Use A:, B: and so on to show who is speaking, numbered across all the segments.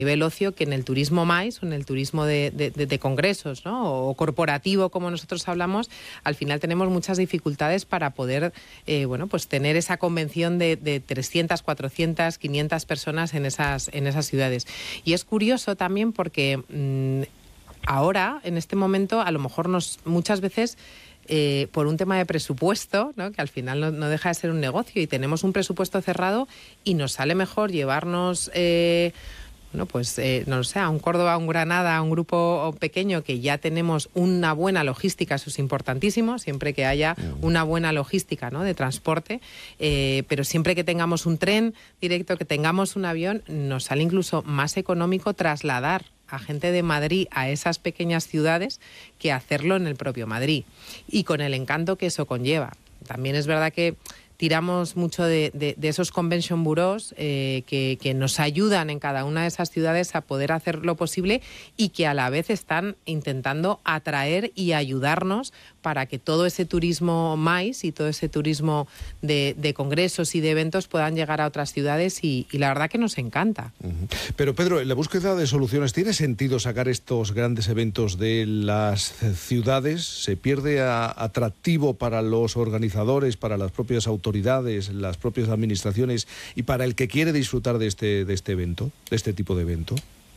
A: nivel ocio que en el turismo MICE o en el turismo de congresos, ¿no? O corporativo, como nosotros hablamos, al final tenemos muchas dificultades para poder pues tener esa convención de 300, 400, 500 personas en esas ciudades. Y es curioso también porque ahora, en este momento, a lo mejor muchas veces por un tema de presupuesto, ¿no? Que al final no deja de ser un negocio y tenemos un presupuesto cerrado y nos sale mejor llevarnos no lo sé, a un Córdoba, a un Granada, a un grupo pequeño que ya tenemos una buena logística. Eso es importantísimo, siempre que haya una buena logística, ¿no? De transporte, pero siempre que tengamos un tren directo, que tengamos un avión, nos sale incluso más económico trasladar a gente de Madrid a esas pequeñas ciudades que hacerlo en el propio Madrid, y con el encanto que eso conlleva. También es verdad que tiramos mucho de esos convention bureaus que nos ayudan en cada una de esas ciudades a poder hacer lo posible y que a la vez están intentando atraer y ayudarnos para que todo ese turismo MICE y todo ese turismo de congresos y de eventos puedan llegar a otras ciudades y la verdad que nos encanta.
B: Pero Pedro, en la búsqueda de soluciones, ¿tiene sentido sacar estos grandes eventos de las ciudades? ¿Se pierde atractivo para los organizadores, para las propias autoridades, las propias administraciones y para el que quiere disfrutar de este evento, de este tipo de evento?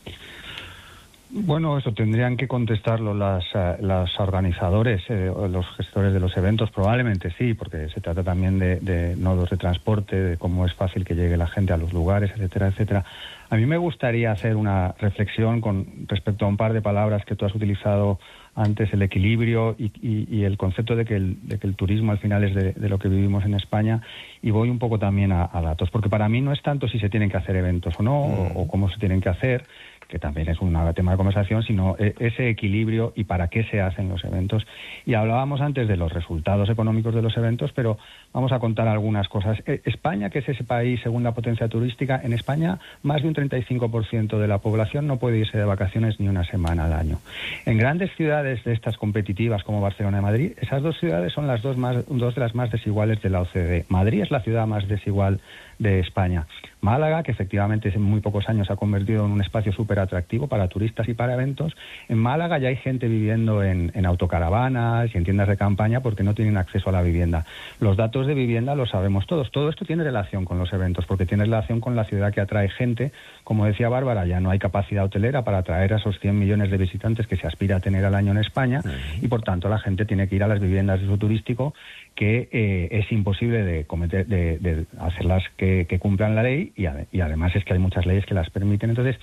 C: Bueno, eso tendrían que contestarlo los organizadores, los gestores de los eventos. Probablemente sí, porque se trata también de nodos de transporte, de cómo es fácil que llegue la gente a los lugares, etcétera, etcétera. A mí me gustaría hacer una reflexión con respecto a un par de palabras que tú has utilizado antes, el equilibrio y el concepto de que el turismo al final es de lo que vivimos en España, y voy un poco también a datos, porque para mí no es tanto si se tienen que hacer eventos o no, o cómo se tienen que hacer, que también es un tema de conversación, sino ese equilibrio y para qué se hacen los eventos. Y hablábamos antes de los resultados económicos de los eventos, pero vamos a contar algunas cosas. España, que es ese país segunda potencia turística, en España más de un 35% de la población no puede irse de vacaciones ni una semana al año. En grandes ciudades de estas competitivas como Barcelona y Madrid, esas dos ciudades son las dos de las más desiguales de la OCDE. Madrid es la ciudad más desigual de España. Málaga, que efectivamente en muy pocos años se ha convertido en un espacio súper atractivo para turistas y para eventos. En Málaga ya hay gente viviendo en autocaravanas y en tiendas de campaña porque no tienen acceso a la vivienda. Los datos de vivienda los sabemos todos. Todo esto tiene relación con los eventos, porque tiene relación con la ciudad que atrae gente. Como decía Bárbara, ya no hay capacidad hotelera para atraer a esos 100 millones de visitantes que se aspira a tener al año en España, y por tanto la gente tiene que ir a las viviendas de uso turístico, que es imposible de hacerlas que cumplan la ley, y además es que hay muchas leyes que las permiten. Entonces,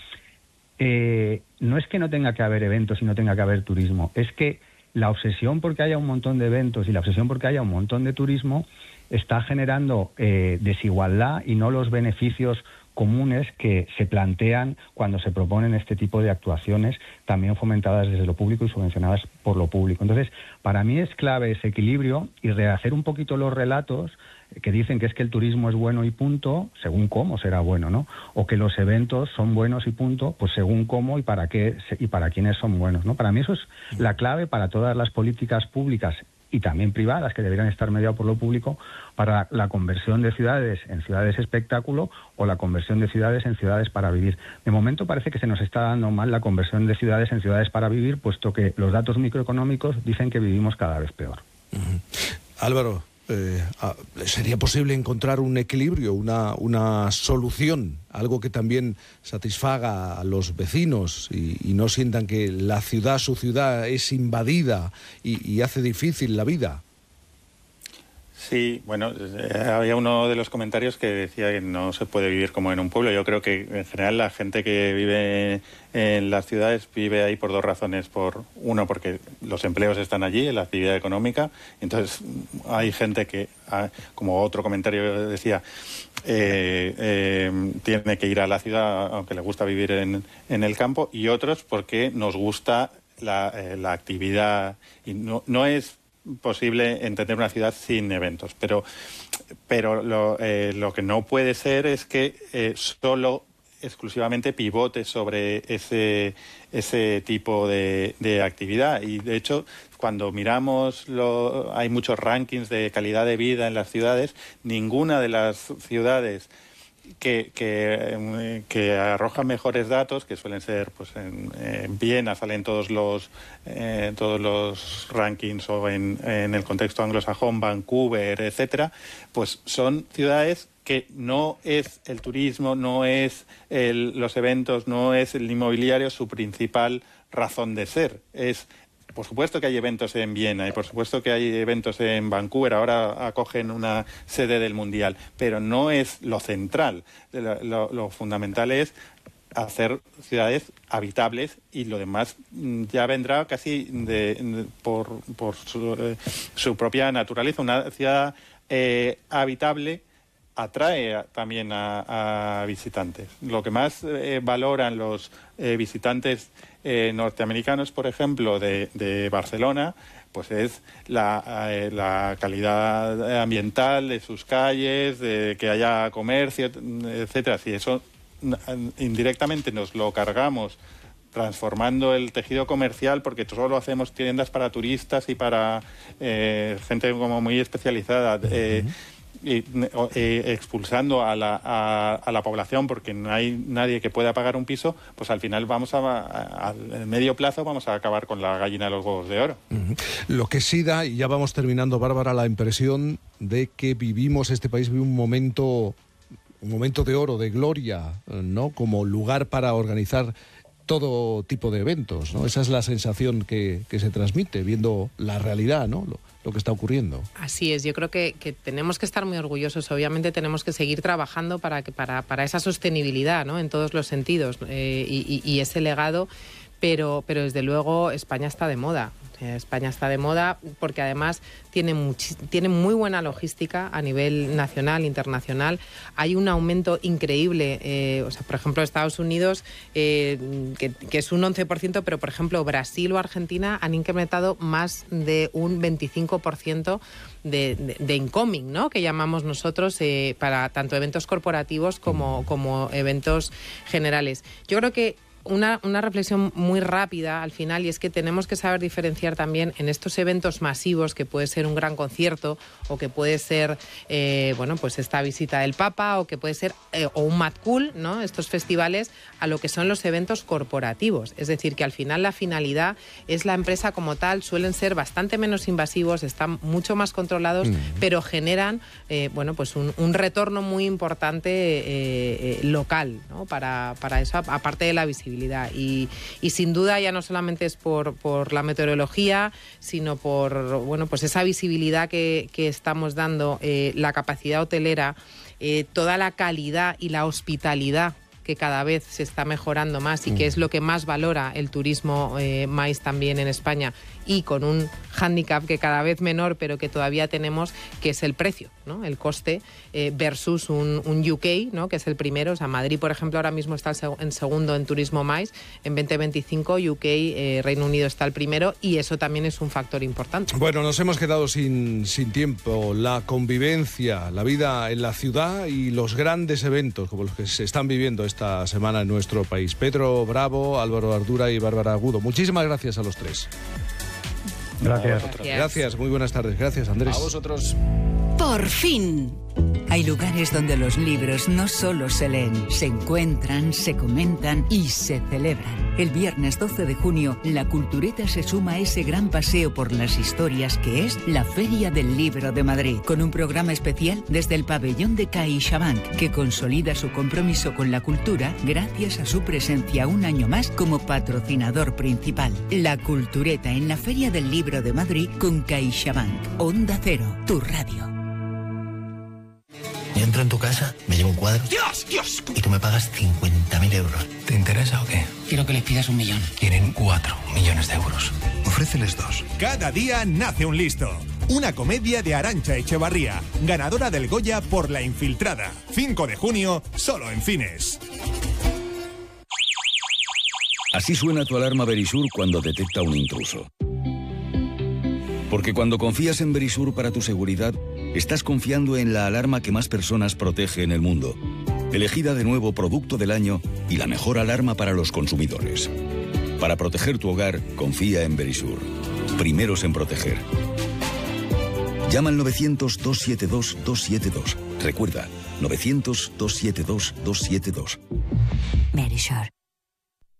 C: no es que no tenga que haber eventos y no tenga que haber turismo, es que la obsesión porque haya un montón de eventos y la obsesión porque haya un montón de turismo está generando desigualdad y no los beneficios comunes que se plantean cuando se proponen este tipo de actuaciones, también fomentadas desde lo público y subvencionadas por lo público. Entonces, para mí es clave ese equilibrio y rehacer un poquito los relatos que dicen que es que el turismo es bueno y punto, según cómo será bueno, ¿no? O que los eventos son buenos y punto, pues según cómo y para qué y para quiénes son buenos, ¿no? Para mí eso es la clave para todas las políticas públicas y también privadas, que deberían estar mediadas por lo público, para la conversión de ciudades en ciudades espectáculo o la conversión de ciudades en ciudades para vivir. De momento parece que se nos está dando mal la conversión de ciudades en ciudades para vivir, puesto que los datos microeconómicos dicen que vivimos cada vez peor.
B: Álvaro, ¿sería posible encontrar un equilibrio, una solución, algo que también satisfaga a los vecinos y no sientan que su ciudad es invadida y hace difícil la vida?
D: Sí, bueno, había uno de los comentarios que decía que no se puede vivir como en un pueblo. Yo creo que en general la gente que vive en las ciudades vive ahí por dos razones. Uno, porque los empleos están allí, en la actividad económica. Entonces hay gente que, como otro comentario decía, tiene que ir a la ciudad aunque le gusta vivir en el campo. Y otros porque nos gusta la actividad. Y no es posible entender una ciudad sin eventos, pero lo que no puede ser es que solo exclusivamente pivote sobre ese tipo de actividad. Y de hecho, cuando miramos, hay muchos rankings de calidad de vida en las ciudades. Ninguna de las ciudades que arrojan mejores datos, que suelen ser, pues en Viena salen todos los rankings, o en el contexto anglosajón, Vancouver, etcétera, pues son ciudades que no es el turismo, no es los eventos, no es el inmobiliario su principal razón de ser. Por supuesto que hay eventos en Viena y por supuesto que hay eventos en Vancouver, ahora acogen una sede del Mundial, pero no es lo central. Lo fundamental es hacer ciudades habitables, y lo demás ya vendrá casi por su propia naturaleza. Una ciudad habitable atrae también a visitantes. Lo que más valoran los visitantes norteamericanos, por ejemplo, de Barcelona, pues es la calidad ambiental de sus calles, de que haya comercio, etcétera. Si eso indirectamente nos lo cargamos transformando el tejido comercial, porque solo hacemos tiendas para turistas y para gente como muy especializada, expulsando a la población porque no hay nadie que pueda pagar un piso, pues al final al medio plazo vamos a acabar con la gallina de los huevos de oro.
B: Lo que sí da, y ya vamos terminando, Bárbara, la impresión de que este país vive un momento de oro, de gloria, ¿no? Como lugar para organizar todo tipo de eventos, ¿no? Esa es la sensación que se transmite viendo la realidad, ¿no? Lo que está ocurriendo.
A: Así es, yo creo que tenemos que estar muy orgullosos. Obviamente tenemos que seguir trabajando para esa sostenibilidad, ¿no? En todos los sentidos, y ese legado, pero desde luego España está de moda. España está de moda porque además tiene muy buena logística a nivel nacional, internacional. Hay un aumento increíble. Por ejemplo, Estados Unidos, que es un 11%, pero por ejemplo Brasil o Argentina han incrementado más de un 25% de incoming, ¿no? Que llamamos nosotros, para tanto eventos corporativos como eventos generales. Yo creo que una reflexión muy rápida al final, y es que tenemos que saber diferenciar también en estos eventos masivos, que puede ser un gran concierto, o que puede ser pues esta visita del Papa, o que puede ser o un Mad Cool, ¿no? Estos festivales, a lo que son los eventos corporativos. Es decir, que al final la finalidad es la empresa como tal, suelen ser bastante menos invasivos, están mucho más controlados, pero generan pues un retorno muy importante local, ¿no? Para eso, aparte de la visibilidad. Y sin duda ya no solamente es por la meteorología, sino por pues esa visibilidad que estamos dando, la capacidad hotelera, toda la calidad y la hospitalidad que cada vez se está mejorando más, y que es lo que más valora el turismo MICE también en España, y con un hándicap que cada vez menor, pero que todavía tenemos, que es el precio, ¿no? El coste versus un UK, ¿no? Que es el primero. O sea, Madrid, por ejemplo, ahora mismo está en segundo en turismo MICE. En 2025, UK, Reino Unido, está el primero, y eso también es un factor importante.
B: Bueno, nos hemos quedado sin tiempo. La convivencia, la vida en la ciudad y los grandes eventos como los que se están viviendo esta semana en nuestro país. Pedro Bravo, Álvaro Ardura y Bárbara Agudo. Muchísimas gracias a los tres. Gracias, muy buenas tardes. Gracias, Andrés.
E: A vosotros.
F: Por fin. Hay lugares donde los libros no solo se leen, se encuentran, se comentan y se celebran. El viernes 12 de junio, La Cultureta se suma a ese gran paseo por las historias que es la Feria del Libro de Madrid, con un programa especial desde el pabellón de CaixaBank, que consolida su compromiso con la cultura gracias a su presencia un año más como patrocinador principal. La Cultureta en la Feria del Libro de Madrid con CaixaBank. Onda Cero, tu radio.
G: Yo entro en tu casa, me llevo un cuadro. ¡Dios! Y tú me pagas 50.000 euros. ¿Te interesa o qué?
H: Quiero que les pidas 1 millón.
G: Tienen 4 millones de euros. Ofréceles 2.
I: Cada día nace un listo. Una comedia de Arantxa Echevarría, ganadora del Goya por La Infiltrada. 5 de junio, solo en cines.
J: Así suena tu alarma Verisur cuando detecta un intruso. Porque cuando confías en Verisur para tu seguridad, estás confiando en la alarma que más personas protege en el mundo. Elegida de nuevo Producto del Año y la mejor alarma para los consumidores. Para proteger tu hogar, confía en Verisur. Primeros en proteger. Llama al 900-272-272. Recuerda, 900-272-272.
E: Verisure.